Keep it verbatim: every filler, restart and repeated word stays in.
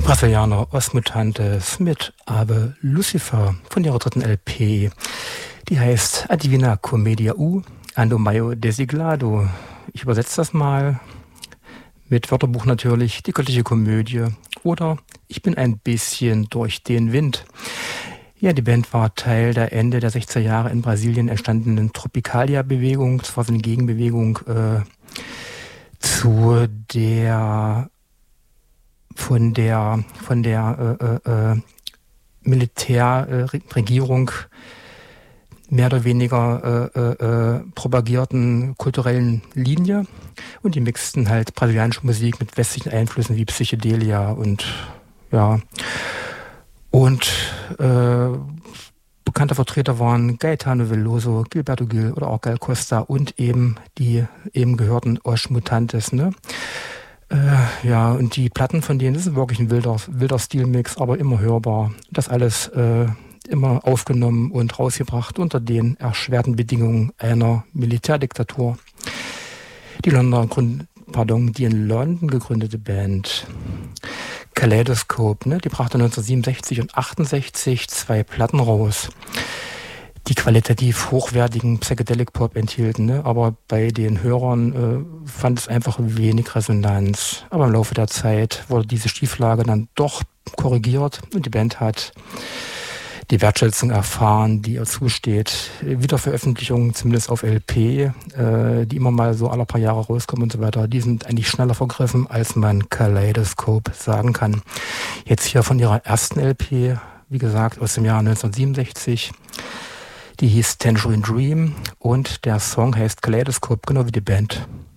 Brasilianer Os Mutantes mit Ave Lucifer von ihrer dritten L P. Die heißt A Divina Commedia U, Ando Maio Desiglado. Ich übersetze das mal mit Wörterbuch natürlich, die göttliche Komödie oder Ich bin ein bisschen durch den Wind. Ja, die Band war Teil der Ende der sechziger Jahre in Brasilien entstandenen Tropicalia-Bewegung. Das war so eine Gegenbewegung äh, zu der von der von der äh, äh, Militärregierung mehr oder weniger äh, äh, propagierten kulturellen Linie, und die mixten halt brasilianische Musik mit westlichen Einflüssen wie Psychedelia und ja und äh, bekannte Vertreter waren Gaetano Veloso, Gilberto Gil oder auch Gal Costa und eben die eben gehörten Os Mutantes, ne? Äh, ja, und die Platten von denen, das ist wirklich ein wilder, wilder Stilmix, aber immer hörbar. Das alles äh, immer aufgenommen und rausgebracht unter den erschwerten Bedingungen einer Militärdiktatur. Die Londoner Grund, pardon, die in London gegründete Band Kaleidoscope, ne, die brachte neunzehnhundertsiebenundsechzig und achtundsechzig zwei Platten raus, die qualitativ hochwertigen Psychedelic Pop enthielten, ne? Aber bei den Hörern äh, fand es einfach wenig Resonanz. Aber im Laufe der Zeit wurde diese Schieflage dann doch korrigiert und die Band hat die Wertschätzung erfahren, die ihr zusteht. Wiederveröffentlichungen, zumindest auf L P, äh, die immer mal so alle paar Jahre rauskommen und so weiter, die sind eigentlich schneller vergriffen, als man Kaleidoscope sagen kann. Jetzt hier von ihrer ersten L P, wie gesagt, aus dem Jahr neunzehnhundertsiebenundsechzig. Die hieß Tangerine Dream und der Song heißt Kaleidoscope, genau wie die Band.